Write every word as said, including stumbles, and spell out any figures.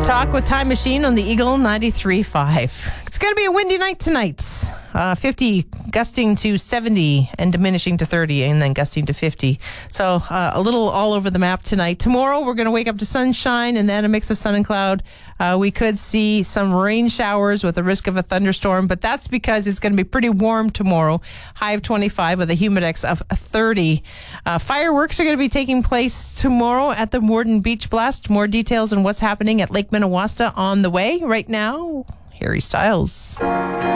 Talk with Time Machine on the Eagle ninety-three point five. It's going to be a windy night tonight. Uh, fifty gusting to seventy and diminishing to thirty and then gusting to fifty. So uh, a little all over the map tonight. Tomorrow we're going to wake up to sunshine and then a mix of sun and cloud. Uh, we could see some rain showers with a risk of a thunderstorm, but that's because it's going to be pretty warm tomorrow. High of twenty-five with a humidex of thirty. Uh, fireworks are going to be taking place tomorrow at the Morden Beach Blast. More details on what's happening at Lake Minnewaska on the way. Right now, Harry Styles.